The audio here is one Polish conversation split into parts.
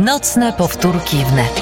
Nocne powtórki wnet.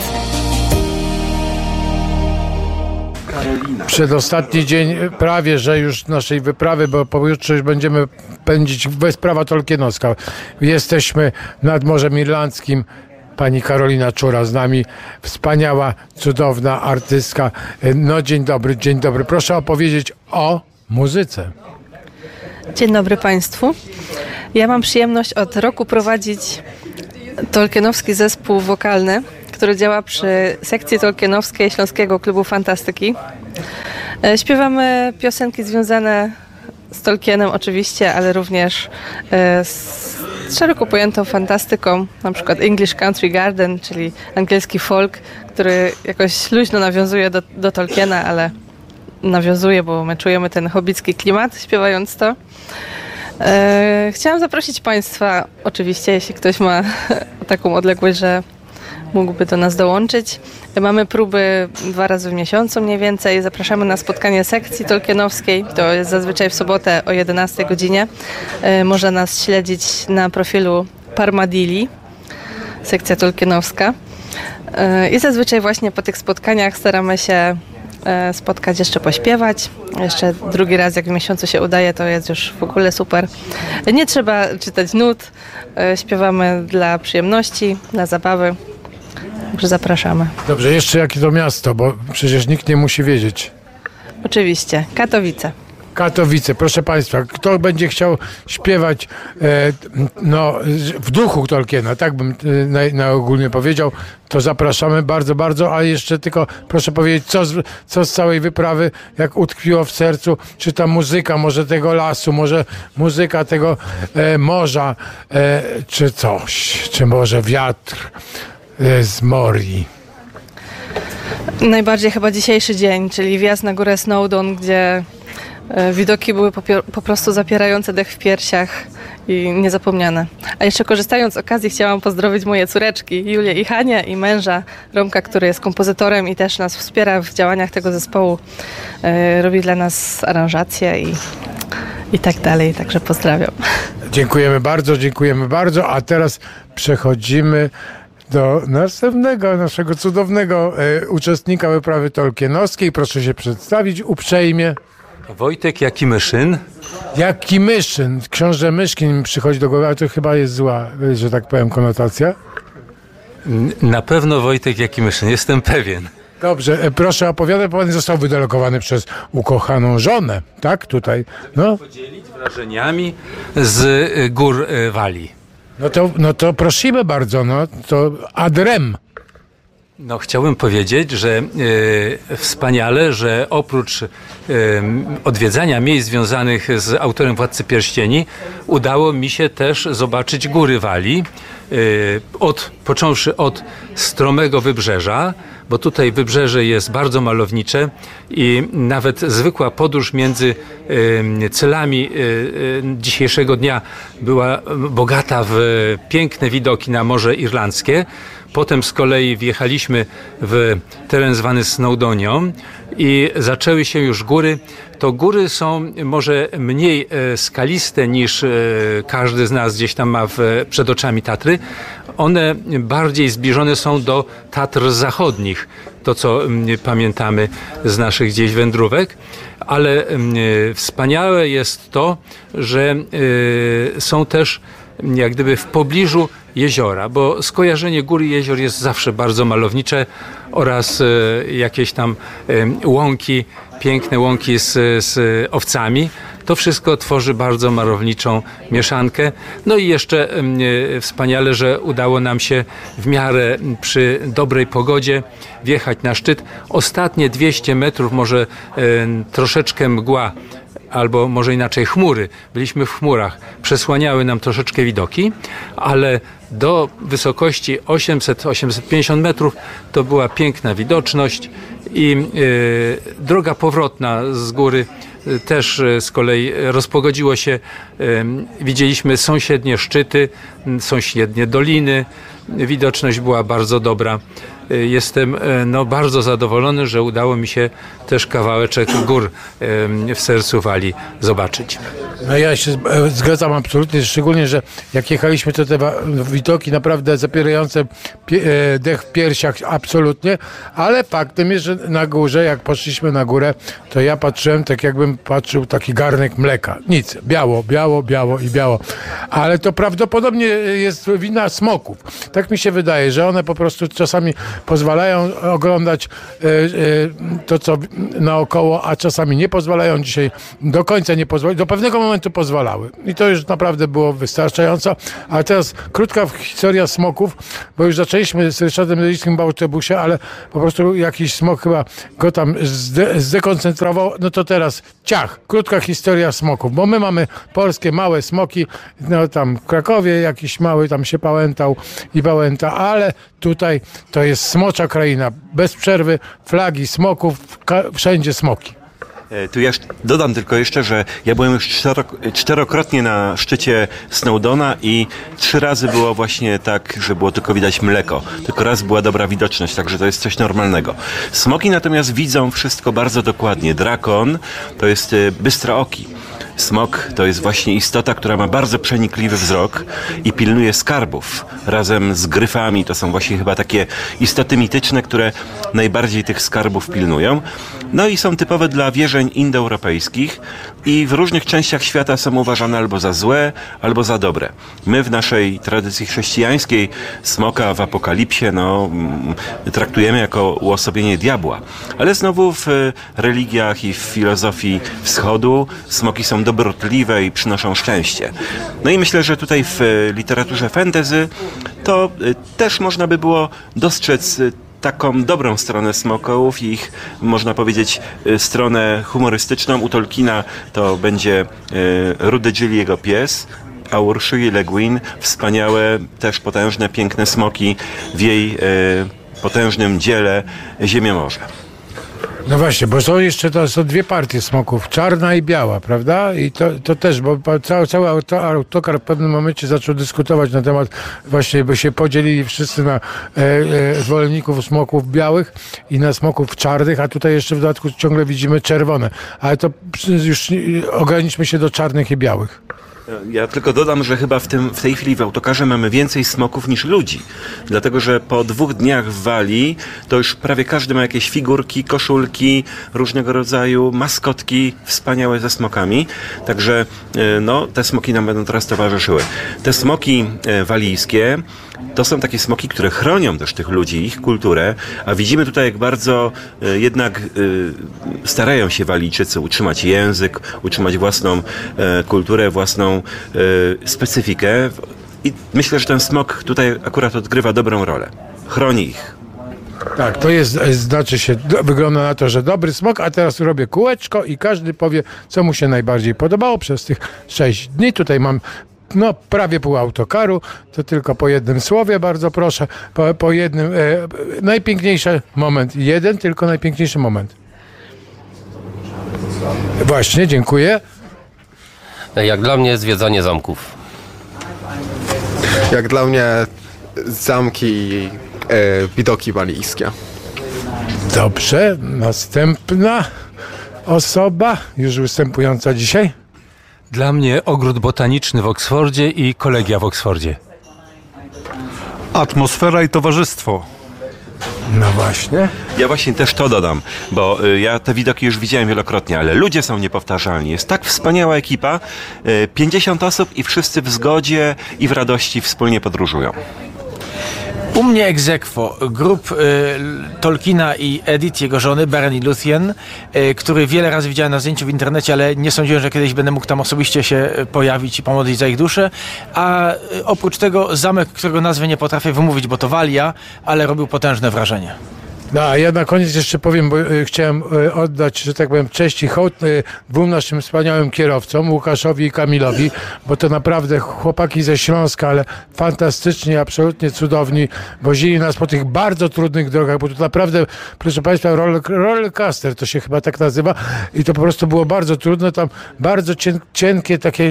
Przedostatni dzień prawie, że już naszej wyprawy, bo pojutrze już będziemy pędzić Wyprawa Tolkienowska. Jesteśmy nad Morzem Irlandzkim. Pani Karolina Czura z nami, wspaniała, cudowna artystka. No dzień dobry, dzień dobry. Proszę opowiedzieć o muzyce. Dzień dobry Państwu. Ja mam przyjemność od roku prowadzić tolkienowski zespół wokalny, który działa przy sekcji tolkienowskiej Śląskiego Klubu Fantastyki. Śpiewamy piosenki związane z Tolkienem oczywiście, ale również z szeroko pojętą fantastyką, na przykład English Country Garden, czyli angielski folk, który jakoś luźno nawiązuje do Tolkiena, ale nawiązuje, bo my czujemy ten hobbicki klimat śpiewając to. Chciałam zaprosić Państwa, oczywiście, jeśli ktoś ma taką odległość, że mógłby do nas dołączyć. Mamy próby 2 razy w miesiącu mniej więcej. Zapraszamy na spotkanie sekcji tolkienowskiej. To jest zazwyczaj w sobotę o 11 godzinie. Można nas śledzić na profilu Parmadili, sekcja tolkienowska. I zazwyczaj właśnie po tych spotkaniach staramy się spotkać, jeszcze pośpiewać. Jeszcze drugi raz, jak w miesiącu się udaje, to jest już w ogóle super. Nie trzeba czytać nut. Śpiewamy dla przyjemności, dla zabawy. Także zapraszamy. Dobrze, jeszcze jakie to miasto, bo przecież nikt nie musi wiedzieć. Oczywiście, Katowice. Katowice, proszę Państwa, kto będzie chciał śpiewać w duchu Tolkiena, tak bym na ogólnie powiedział, to zapraszamy bardzo, bardzo, a jeszcze tylko proszę powiedzieć, co z całej wyprawy, jak utkwiło w sercu, czy ta muzyka, może tego lasu, może muzyka tego morza, czy coś, czy może wiatr z Morii. Najbardziej chyba dzisiejszy dzień, czyli wjazd na górę Snowdon, gdzie widoki były po prostu zapierające dech w piersiach i niezapomniane. A jeszcze korzystając z okazji chciałam pozdrowić moje córeczki, Julię i Hanię, i męża Romka, który jest kompozytorem i też nas wspiera w działaniach tego zespołu. Robi dla nas aranżacje i tak dalej, także pozdrawiam. Dziękujemy bardzo, a teraz przechodzimy do następnego naszego cudownego uczestnika wyprawy tolkienowskiej. Proszę się przedstawić uprzejmie. Wojtek Jakimyszyn. Jakimyszyn, książę Myszkin przychodzi do głowy, ale to chyba jest zła, że tak powiem, konotacja. Na pewno Wojtek Jakimyszyn, jestem pewien. Dobrze, proszę opowiadać, bo pan został wydelegowany przez ukochaną żonę, tak? Tutaj, no. Podzielić wrażeniami z gór Walii. No to prosimy bardzo, to ad rem. Chciałbym powiedzieć, że wspaniale, że oprócz odwiedzania miejsc związanych z autorem Władcy Pierścieni, udało mi się też zobaczyć góry Walii, począwszy od stromego wybrzeża, bo tutaj wybrzeże jest bardzo malownicze i nawet zwykła podróż między celami dzisiejszego dnia była bogata w piękne widoki na Morze Irlandzkie. Potem z kolei wjechaliśmy w teren zwany Snowdonią i zaczęły się już góry. To góry są może mniej skaliste niż każdy z nas gdzieś tam ma przed oczami Tatry. One bardziej zbliżone są do Tatr zachodnich, to co pamiętamy z naszych gdzieś wędrówek. Ale wspaniałe jest to, że są też jak gdyby w pobliżu jeziora, bo skojarzenie gór i jezior jest zawsze bardzo malownicze oraz jakieś tam łąki, piękne łąki z owcami. To wszystko tworzy bardzo malowniczą mieszankę. No i jeszcze wspaniale, że udało nam się w miarę przy dobrej pogodzie wjechać na szczyt. Ostatnie 200 metrów, może troszeczkę mgła, albo może inaczej chmury. Byliśmy w chmurach. Przesłaniały nam troszeczkę widoki, ale do wysokości 800-850 metrów to była piękna widoczność i droga powrotna z góry też z kolei rozpogodziło się. Widzieliśmy sąsiednie szczyty, sąsiednie doliny. widoczność była bardzo dobra. Jestem bardzo zadowolony, że udało mi się też kawałeczek gór w sercu Walii zobaczyć. No ja się zgadzam absolutnie, szczególnie, że jak jechaliśmy, to te widoki naprawdę zapierające dech w piersiach absolutnie, ale faktem jest, że na górze, jak poszliśmy na górę, to ja patrzyłem tak, jakbym patrzył taki garnek mleka. Nic, biało, biało, biało i biało. Ale to prawdopodobnie jest wina smoków. Tak mi się wydaje, że one po prostu czasami pozwalają oglądać to, co naokoło, a czasami nie pozwalają. Dzisiaj do końca nie pozwalają. Do pewnego momentu pozwalały. I to już naprawdę było wystarczająco. A teraz krótka historia smoków, bo już zaczęliśmy z Ryszardem Lelickim w autobusie, ale po prostu jakiś smok chyba go tam zdekoncentrował. No to teraz ciach. Krótka historia smoków, bo my mamy polskie małe smoki. No tam w Krakowie jakiś mały tam się pałętał i pałęta, ale tutaj to jest smocza kraina. Bez przerwy flagi smoków, wszędzie smoki. Tu ja dodam tylko jeszcze, że ja byłem już czterokrotnie na szczycie Snowdona i 3 razy było właśnie tak, że było tylko widać mleko. Tylko raz była dobra widoczność, także to jest coś normalnego. Smoki natomiast widzą wszystko bardzo dokładnie. Drakon to jest bystrooki. Smok to jest właśnie istota, która ma bardzo przenikliwy wzrok i pilnuje skarbów razem z gryfami. To są właśnie chyba takie istoty mityczne, które najbardziej tych skarbów pilnują. No i są typowe dla wierzeń indoeuropejskich i w różnych częściach świata są uważane albo za złe, albo za dobre. My w naszej tradycji chrześcijańskiej smoka w apokalipsie traktujemy jako uosobienie diabła. Ale znowu w religiach i w filozofii wschodu smoki są dobrotliwe i przynoszą szczęście. No i myślę, że tutaj w literaturze fantasy to też można by było dostrzec taką dobrą stronę smokołów i ich, można powiedzieć, stronę humorystyczną. U Tolkiena to będzie Rudy Gill, jego pies, a u Ursuli Le Guin wspaniałe, też potężne, piękne smoki w jej potężnym dziele Ziemię-Morze. No właśnie, bo są jeszcze to są 2 partie smoków, czarna i biała, prawda? I to też, bo cały autokar w pewnym momencie zaczął dyskutować na temat właśnie, bo się podzielili wszyscy na zwolenników smoków białych i na smoków czarnych, a tutaj jeszcze w dodatku ciągle widzimy czerwone. Ale to już ograniczmy się do czarnych i białych. Ja tylko dodam, że chyba w tej chwili w autokarze mamy więcej smoków niż ludzi. Dlatego, że po 2 dniach w Walii to już prawie każdy ma jakieś figurki, koszulki, różnego rodzaju maskotki wspaniałe ze smokami. Także te smoki nam będą teraz towarzyszyły. Te smoki walijskie to są takie smoki, które chronią też tych ludzi, ich kulturę, a widzimy tutaj, jak bardzo jednak starają się Walijczycy utrzymać język, utrzymać własną kulturę, własną specyfikę i myślę, że ten smok tutaj akurat odgrywa dobrą rolę. Chroni ich. Tak, to jest, znaczy się, wygląda na to, że dobry smok, a teraz robię kółeczko i każdy powie, co mu się najbardziej podobało przez tych 6 dni. Tutaj mam prawie pół autokaru, to tylko po jednym słowie, bardzo proszę, po jednym, najpiękniejszy moment, tylko najpiękniejszy moment. Właśnie, dziękuję. Jak dla mnie zwiedzanie zamków. Jak dla mnie zamki i widoki walijskie. Dobrze, następna osoba, już występująca dzisiaj. Dla mnie ogród botaniczny w Oksfordzie i kolegia w Oksfordzie. Atmosfera i towarzystwo. No właśnie. Ja właśnie też to dodam, bo ja te widoki już widziałem wielokrotnie, ale ludzie są niepowtarzalni. Jest tak wspaniała ekipa, 50 osób i wszyscy w zgodzie i w radości wspólnie podróżują. U mnie ex aequo grup Tolkiena i Edith, jego żony, Beren i Luthien, który wiele razy widziałem na zdjęciu w internecie, ale nie sądziłem, że kiedyś będę mógł tam osobiście się pojawić i pomodlić za ich duszę. A oprócz tego zamek, którego nazwy nie potrafię wymówić, bo to Walia, ale robił potężne wrażenie. No, a ja na koniec jeszcze powiem, bo chciałem oddać, że tak powiem, cześć i hołd dwóm naszym wspaniałym kierowcom, Łukaszowi i Kamilowi, bo to naprawdę chłopaki ze Śląska, ale fantastycznie, absolutnie cudowni, wozili nas po tych bardzo trudnych drogach, bo to naprawdę, proszę Państwa, rollercoaster to się chyba tak nazywa i to po prostu było bardzo trudne, tam bardzo cienkie, takie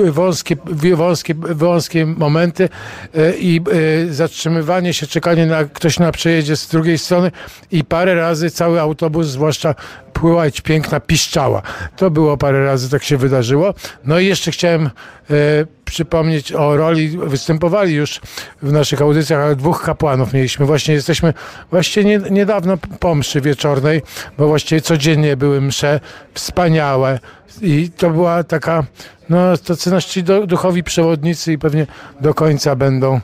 wąskie momenty i zatrzymywanie się, czekanie na ktoś na przejedzie z drugiej strony i parę razy cały autobus, zwłaszcza pływać piękna piszczała. To było parę razy, tak się wydarzyło. No i jeszcze chciałem przypomnieć o roli, występowali już w naszych audycjach, ale dwóch kapłanów mieliśmy. jesteśmy niedawno po mszy wieczornej, bo właściwie codziennie były msze wspaniałe i to była taka, no to nasi duchowi przewodnicy i pewnie do końca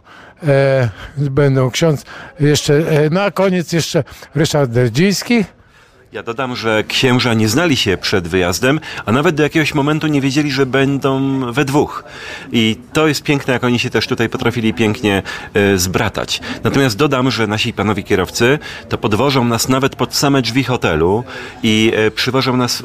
będą ksiądz. Jeszcze na koniec jeszcze Ryszard Derdziński. Ja dodam, że księża nie znali się przed wyjazdem, a nawet do jakiegoś momentu nie wiedzieli, że będą we dwóch. I to jest piękne, jak oni się też tutaj potrafili pięknie zbratać. Natomiast dodam, że nasi panowie kierowcy to podwożą nas nawet pod same drzwi hotelu i przywożą nas